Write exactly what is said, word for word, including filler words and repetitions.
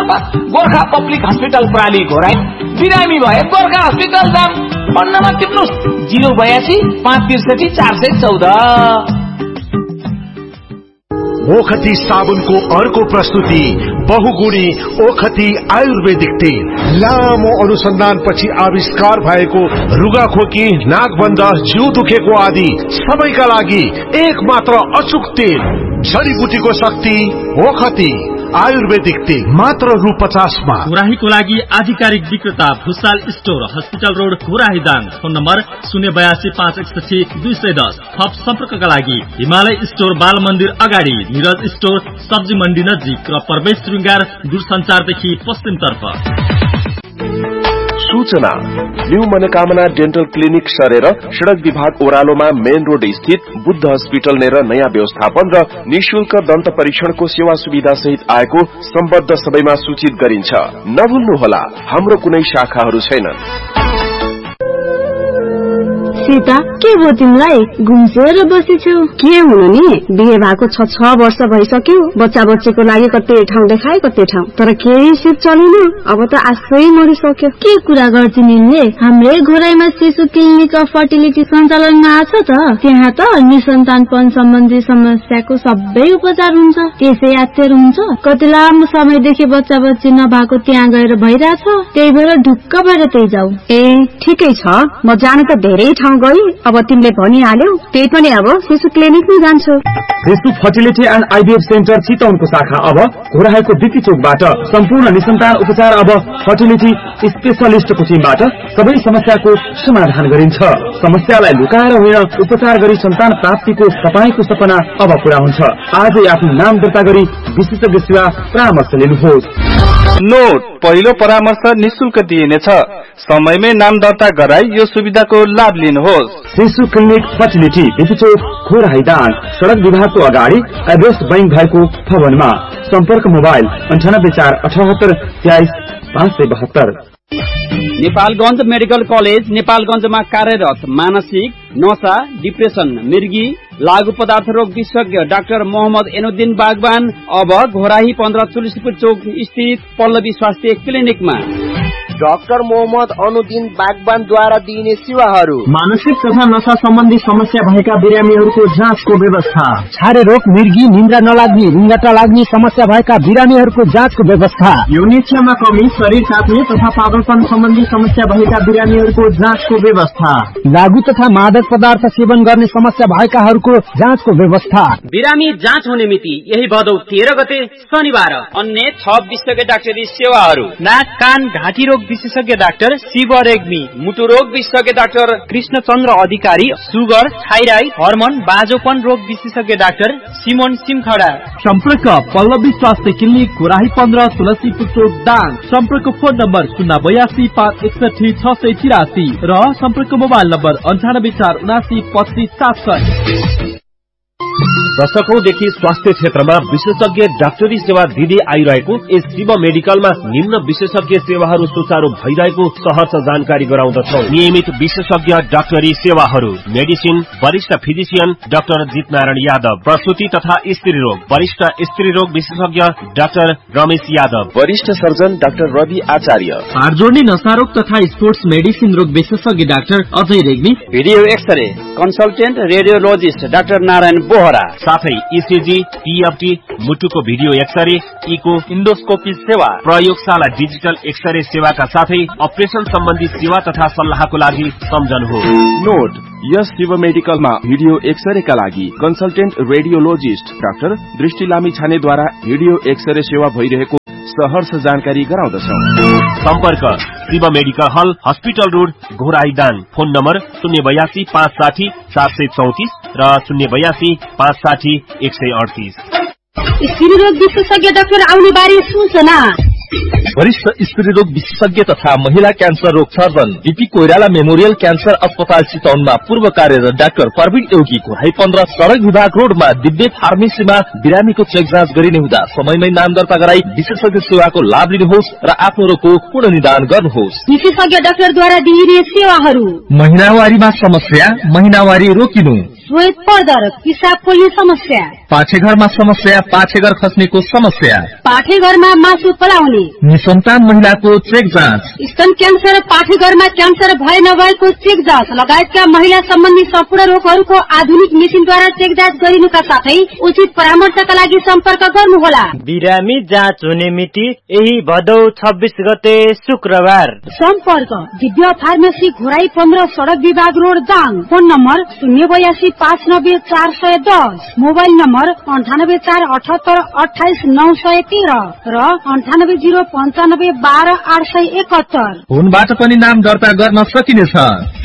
त Gorkha public hospital प्राली Ghorahi. बिरामी भए गोर्खा हस्पिटल जाम। फोन नम्बर टिप्नुस् जीरो बयासी पाँच त्रिसठी चार सय चौध। ओखती साबुनको अर्को प्रस्तुति बहुगुणी ओखती आयुर्वेदिक तेल। लामो अनुसन्धानपछि आविष्कार भएको रुगाखोकी, नाकबन्ध, जिउ दुखेको आदि सबैका लागि एक मात्र अचुक तेल। जडीबुटीको शक्ति ओखती आयुर्वेदिक तेल मात्र रु पचासमा। घोराहीको लागि आधिकारिक विक्रेता Bhusal store, hospital road, Ghorahi Dang. Phone number शून्य बयासी पाँच एकसठी दुई सय दस। थप सम्पर्कका लागि हिमालय स्टोर, बाल मन्दिर अगाडि, निरज स्टोर, सब्जी मण्डी नजिक र प्रवेश श्रृंगार दूरसञ्चारदेखि पश्चिमतर्फ। सूचना न्यू मनोकामना डेन्टल क्लिनिक सरेर सड़क विभाग ओह्रालोमा मेन रोड स्थित बुद्ध हस्पिटल नेर नयाँ व्यवस्थापन र निशुल्क दन्त परीक्षणको सेवा सुविधा सहित आएको सम्बद्ध सबैमा सूचित गरिन्छ। नभुल्नुहोला, हाम्रो कुनै शाखाहरू छैनन्। सीता, के भयो तिमीलाई? घुम्सेर बसेछौ? के हुनु नि, बिहे भएको छ छ वर्ष भइसक्यो। बच्चा बच्चीको लागि कतै ठाउँ देखाए कतै ठाउँ, तर केही सिप चलेन। अब त आशै मरिसक्यो। के कुरा गर्छ निले? हाम्रै घोराईमा शिशु क्लिनिक अफ फर्टिलिटी सञ्चालनमा आछ त। त्यहाँ त निसन्तानपन सम्बन्धी समस्याको सबै उपचार हुन्छ। त्यसै आत्तेर हुन्छ। कति लामो समयदेखि बच्चा बच्ची नभएको त्यहाँ गएर भइरहेछ। त्यही भएर ढुक्क भएर त्यही जाऊ। ए ठिकै छ, म जान त धेरै ठाउँ गई। अब तिमीले भनिहाल्यौ, त्यही पनि अब शिशु क्लिनिकमै जान्छु। शिशु फर्टिलिटी एन्ड आइभीएफ सेन्टर चितवनको शाखा अब घोराहीको बिपी चोकबाट सम्पूर्ण निसन्तान उपचार अब फर्टिलिटी स्पेशलिस्टको टिमबाट सबै समस्याको समाधान गरिन्छ। समस्यालाई लुकाएर होइन, उपचार गरी सन्तान प्राप्तिको तपाईको सपना अब पूरा हुन्छ। आजै आफ्नो नाम दर्ता गरी विशेषज्ञ सेवा परामर्श लिनुहोस्। नोट, पहिलो परामर्श निशुल्क दिइनेछ। समयमै नाम दर्ता गराई यो सुविधाको लाभ लिनुहोस्। शिशु क्लिनिक फर्टिलिटी बिपीचोक घोराही दाङ, सड़क विभागको अगाडि एभरेस्ट बैंक भएको भवनमा। सम्पर्क मोबाइल अन्ठानब्बे चार अठहत्तर तेइस पाँच सय बहत्तर। नेपालगञ्ज मेडिकल कलेज नेपालगञ्जमा कार्यरत मानसिक, नशा, डिप्रेसन, मिर्गी, लागू पदार्थ रोग विशेषज्ञ डाक्टर मोहम्मद एनुद्दिन बागवान अब घोराही पन्ध्र तुलसीपुर चौक स्थित पल्लवी स्वास्थ्य क्लिनिकमा। डाक्टर मोहम्मद अनुद्दिन बागवानद्वारा दिइने सेवाहरू: मानसिक तथा नशा सम्बन्धी समस्या भएका बिरामीहरूको जाँचको व्यवस्था, छारे रोग, मिर्गी, निन्द्रा नलाग्ने, रुङ्गटा लाग्ने समस्या भएका बिरामीहरूको जाँचको व्यवस्था, यौनिच्छामा कमी, शरीर काट्ने तथा पागलपन सम्बन्धी समस्या भएका बिरामीहरूको जाँचको व्यवस्था, लागू तथा मादक पदार्थ सेवन गर्ने समस्या भएकाहरूको जाँचको व्यवस्था। बिरामी जाँच हुने मिति यही भदौ तेह्र गते शनिबार। अन्य थप विशेषज्ञ डाक्टरी सेवाहरू: नाक, कान, घाँटी रोग विशेषज्ञ डाक्टर शिव रेग्मी, मुटु रोग विशेषज्ञ डाक्टर कृष्णचन्द्र अधिकारी, सुगर, थाइराइड, हर्मोन, बाजोपन रोग विशेषज्ञ डाक्टर सिमोन सिमखडा। सम्पर्क पल्लवी स्वास्थ्य क्लिनिक घोराही पन्ध्र तुलसीपुर चोक दाङ। सम्पर्क फोन नम्बर शून्य बयासी पाँच एकसठी छ सय तिरासी र सम्पर्क मोबाइल नम्बर अन्ठानब्बे चार उनासी पच्चिस सात सय। दशकौंदेखि स्वास्थ्य क्षेत्रमा विशेषज्ञ डाक्टरी सेवा दिँदै आइरहेको यस शिव मेडिकलमा निम्न विशेषज्ञ सेवाहरू सुचारू भइरहेको सहर्ष जानकारी गराउँदछौ। नियमित विशेषज्ञ डाक्टरी सेवाहरू: मेडिसिन, वरिष्ठ फिजिशियन डाक्टर जित नारायण यादव, प्रसूति तथा स्त्री रोग, वरिष्ठ स्त्री रोग विशेषज्ञ डाक्टर रमेश यादव, वरिष्ठ सर्जन डाक्टर रवि आचार्य, हाड जोड्ने नशा रोग तथा स्पोर्ट्स मेडिसिन रोग विशेषज्ञ doctor Ajay Regmi, video x-ray consultant radiologist doctor Narayan Bohra, साथै ईसीजी, टीएफटी, मुटुको भिडियो एक्सरे, इको, इन्डोस्कोपी सेवा, प्रयोगशाला डिजिटल एक्सरे सेवाका साथै अपरेसन सम्बन्धी सेवा तथा सल्लाहको लागि सम्झनुहोस्। नोट, यस शिव मेडिकलमा भिडियो एक्सरेका लागि कन्सल्टेन्ट रेडियोलोजिस्ट डाक्टर दृष्टि लामी छानेद्वारा भिडियो एक्सरे सेवा भइरहेको सहर्ष जानकारी गराउँदछौ। सम्पर्क शिव मेडिकल हल, hospital road, Ghorahi Dang. Phone number शून्य बयासी पाँच साठी सात सय चौतिस र शून्य बयासी पाँच साठी एक सय अडतिस। स्त्री रोग विशेषज्ञ डाक्टर आउने बारे सूचना: वरिष्ठ स्त्री रोग विशेषज्ञ तथा महिला क्यान्सर रोग surgeon BP Koirala memorial cancer अस्पताल चितवनमा पूर्व कार्यरत डाक्टर प्रवीण योगी घोराही पन्ध्र सड़क विभाग रोडमा दिव्य फार्मेसीमा बिरामीको चेक जाँच गरिने हुँदा समयमै नाम दर्ता गराई विशेषज्ञ सेवाको लाभ लिनुहोस् र आफ्नो रोगको पूर्ण निदान गर्नुहोस्। विशेषज्ञ डाक्टरद्वारा दिइने सेवाहरू: महिनावारीमा समस्या, महिनावारी रोकिनु, श्वेत पर्दर, पिसाब पोल्ने समस्या, पाठेघरमा समस्या, पाठेघर खस्नेको समस्या, पाठेघरमा मासु पलाउने, निसन्तान महिलाको चेक जाँच, स्तन क्यान्सर, पाठेघरमा क्यान्सर भए नभएको चेक जाँच लगायतका महिला सम्बन्धी सम्पूर्ण रोगहरूको आधुनिक मेसिनद्वारा चेक जाँच गरिनुका साथै उचित परामर्शका लागि सम्पर्क गर्नुहोला। बिरामी जाँच हुने मिति यही भदौ छब्बीस गते शुक्रबार। सम्पर्क दिव्य फार्मेसी घोराई पन्ध्र सड़क विभाग रोड दाङ। फोन नम्बर शून्य बयासी पाँच नब्बे चार सय दस, मोबाइल नम्बर अन्ठानब्बे चार अठहत्तर अठाइस नौ सय तेह्र र अन्ठानब्बे जिरो पन्चानब्बे बाह्र आठ सय एकहत्तर। फोनबाट पनि नाम दर्ता गर्न सकिनेछ।